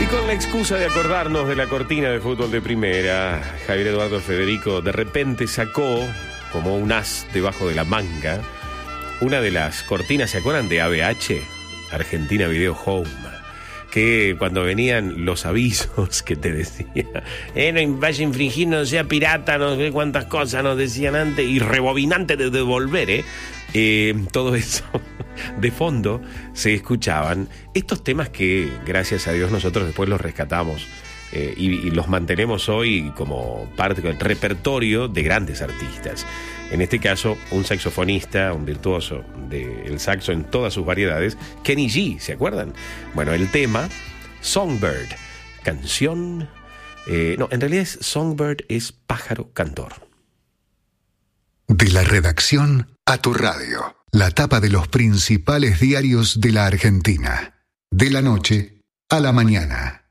Y con la excusa de acordarnos de la cortina de fútbol de primera, Javier Eduardo Federico de repente sacó, como un as debajo de la manga, una de las cortinas, ¿se acuerdan de ABH? Argentina Video Home. Que cuando venían los avisos que te decía, no vaya a infringir, no sea pirata, no sé cuántas cosas nos decían antes, y rebobinante de devolver, todo eso de fondo se escuchaban estos temas que gracias a Dios nosotros después los rescatamos y los mantenemos hoy como parte del repertorio de grandes artistas. En este caso, un saxofonista, un virtuoso del saxo en todas sus variedades, Kenny G, ¿se acuerdan? Bueno, el tema, Songbird, canción... no, en realidad Songbird es pájaro cantor. De la redacción a tu radio, la tapa de los principales diarios de la Argentina. De la noche a la mañana.